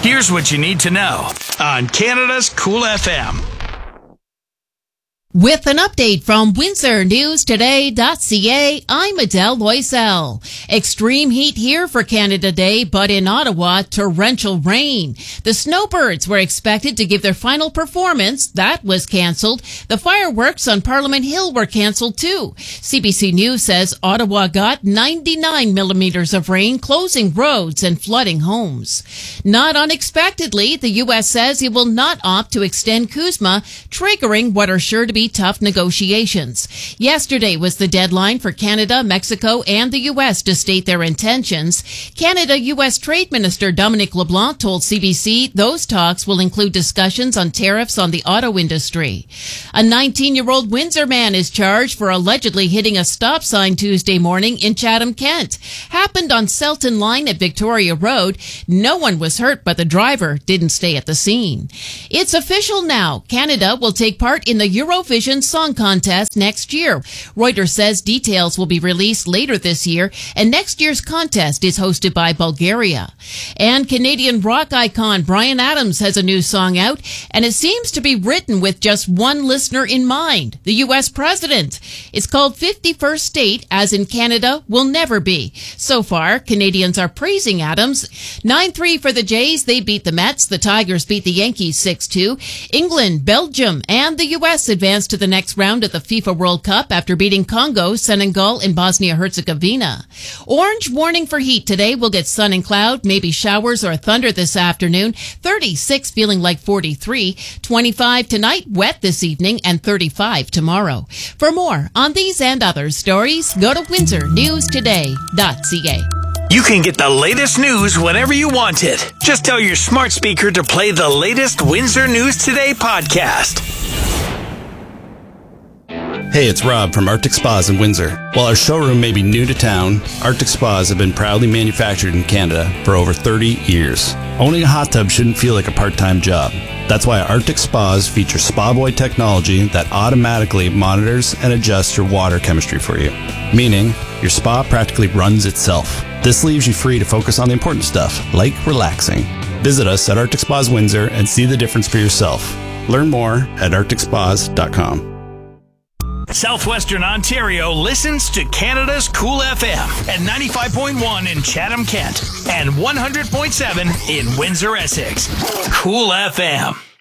Here's what you need to know on Canada's Cool FM. With an update from WindsorNewsToday.ca, I'm Adele Loisel. Extreme heat here for Canada Day, but in Ottawa, torrential rain. The Snowbirds were expected to give their final performance. That was cancelled. The fireworks on Parliament Hill were cancelled too. CBC News says Ottawa got 99 millimeters of rain, closing roads and flooding homes. Not unexpectedly, the U.S. says it will not opt to extend CUSMA, triggering what are sure to be tough negotiations. Yesterday was the deadline for Canada, Mexico, and the U.S. to state their intentions. Canada-U.S. Trade Minister Dominic LeBlanc told CBC those talks will include discussions on tariffs on the auto industry. A 19-year-old Windsor man is charged for allegedly hitting a stop sign Tuesday morning in Chatham, Kent. Happened on Selton Line at Victoria Road. No one was hurt, but the driver didn't stay at the scene. It's official now. Canada will take part in the Eurovision Song Contest next year. Reuters says details will be released later this year, and next year's contest is hosted by Bulgaria. And Canadian rock icon Bryan Adams has a new song out, and it seems to be written with just one listener in mind, the U.S. president. It's called 51st State, as in Canada will never be. So far, Canadians are praising Adams. 9-3 for the Jays. They beat the Mets. The Tigers beat the Yankees 6-2. England, Belgium, and the U.S. advanced to the next round at the FIFA World Cup after beating Congo, Senegal, and Bosnia-Herzegovina. Orange warning for heat today. We'll get sun and cloud, maybe showers or thunder this afternoon. 36 feeling like 43. 25 tonight, wet this evening, and 35 tomorrow. For more on these and other stories, go to WindsorNewsToday.ca. You can get the latest news whenever you want it. Just tell your smart speaker to play the latest Windsor News Today podcast. Hey, it's Rob from Arctic Spas in Windsor. While our showroom may be new to town, Arctic Spas have been proudly manufactured in Canada for over 30 years. Owning a hot tub shouldn't feel like a part-time job. That's why Arctic Spas feature Spa Boy technology that automatically monitors and adjusts your water chemistry for you, meaning your spa practically runs itself. This leaves you free to focus on the important stuff, like relaxing. Visit us at Arctic Spas Windsor and see the difference for yourself. Learn more at arcticspas.com. Southwestern Ontario listens to Canada's Cool FM at 95.1 in Chatham, Kent, and 100.7 in Windsor, Essex. Cool FM.